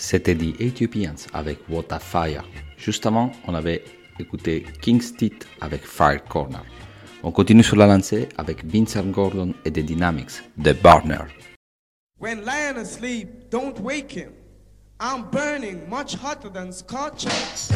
C'était The Ethiopians avec What a Fire. Juste avant, on avait écouté King's Teeth avec Fire Corner. On continue sur la lancée avec Vincent Gordon et The Dynamics, The Burner. When lying asleep, don't wake him. I'm burning much hotter than scorcher.